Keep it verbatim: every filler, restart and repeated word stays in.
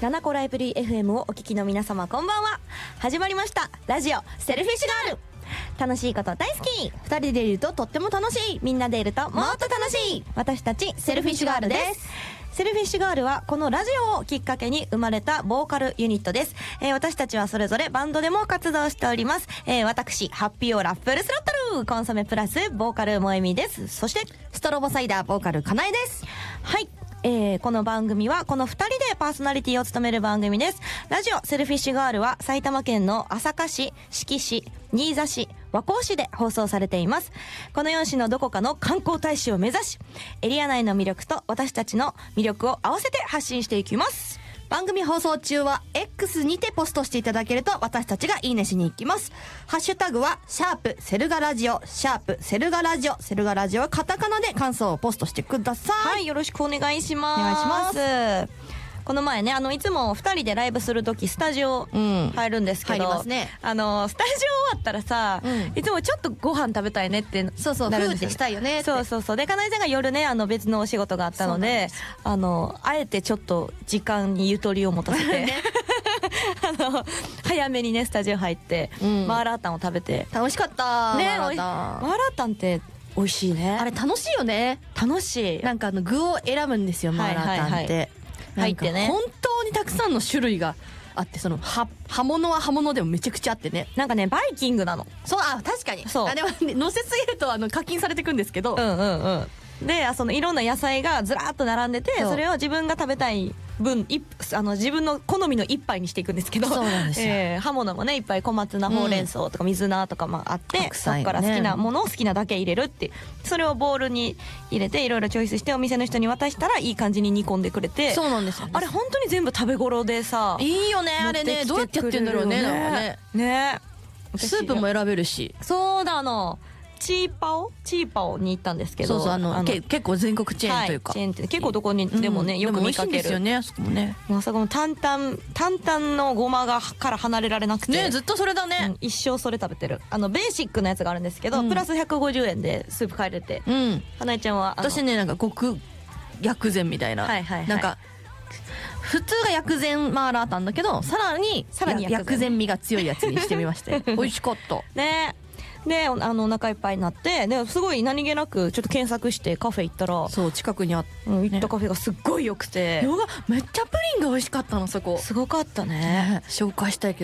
ナナコライブリー エフエム をお聞きの皆様こんばんは。始まりましたラジオセルフィッシュガール。楽しいこと大好き、 ふたりでいるととっても楽しい、 みんなでいるともっと楽しい、私たちセルフィッシュガールです。セルフィッシュガールはこのラジオをきっかけに生まれたボーカルユニットです。えー、私たちはそれぞれバンドでも活動しております。えー、私ハッピーオーラフルスロットルコンソメプラスボーカル萌実です。そしてストロボサイダーボーカルかなえです。 はい、えー、この番組はこのふたりでパーソナリティを務める番組です。ラジオセルフィッシュガールは埼玉県の朝霞市、志木市、新座市、和光市で放送されています。このよん市のどこかの観光大使を目指し、エリア内の魅力と私たちの魅力を合わせて発信していきます。 番組放送中は X にてポストしていただけると私たちがいいねしに行きます。ハッシュタグはシャープセルガラジオ、シャープセルガラジオ、セルガラジオはカタカナで感想をポストしてください。 はい、よろしくお願いします。 お願いします。 この前ね、あのいつもふたりでライブするときスタジオ入るんですけど、 うん、入りますね。 あのスタジオ終わったらさ、うん、いつもちょっとご飯食べたいねってなるんですよ。 そうそう、フーってしたいよねって。 そうそうそう。で、かなえちゃんが夜ね、あの別のお仕事があったので、あのあえてちょっと時間にゆとりを持たせて、ね、あの早めにねスタジオ入って、うん、マーラータンを食べて楽しかったね。マーラータン、マーラータンって美味しいね。 あれ楽しいよね。 楽しい。 なんかあの具を選ぶんですよ、マーラータンって、はいはいはい、 入ってね、 本当にたくさんの種類があって、その葉葉物は葉物でもめちゃくちゃあってね、 なんかねバイキングなの。 そう、あ、確かに。 そう、 あでも、ね、乗せすぎるとあの課金されてくんですけど、 うんうんうん。で、そのいろんな野菜がずらーっと並んでて、 そ, それを自分が食べたい分いあの自分の好みの一杯にしていくんですけど、 そうなんですよ、 えー、刃物もねいっぱい小松菜、ほうれん草とか水菜とかもあって、うん、そこから好きなものを好きなだけ入れるって、それをボウルに入れていろいろチョイスしてお店の人に渡したらいい感じに煮込んでくれて。 そうなんですよ、ね、 あれ本当に全部食べ頃でさ、 いいよねあれね。どうやってやってんだろうね。ねね、 スープも選べるし。 そうなの。チーパオチーパオに行ったんですけど、 そうそう、あのあのけ結構全国チェーンというか、 はい、チェーンって結構どこにでもね、うん、よく見かける。 でも美味しいんですよね、あそこもね。 もうそこの担々担々のごまがから離れられなくてね、ずっとそれだね、 うん、一生それ食べてる。あのベーシックなやつがあるんですけど、うん、プラスひゃくごじゅうえんでスープ買えれて、うん、花江ちゃんは私ね、なんか極薬膳みたいな、はいはいはい、なんか普通が薬膳マーラータンだけど、さらにさらに薬膳味が強いやつにしてみまして美味しかったね。で、あのお腹いっぱいになって、ですごい何気なくちょっと検索してカフェ行ったら、 そう近くにあっ、 うん、行ったカフェがすっごい良くて、 めっちゃプリンが美味しかったの。そこすごかったね。 ね、紹介したいけど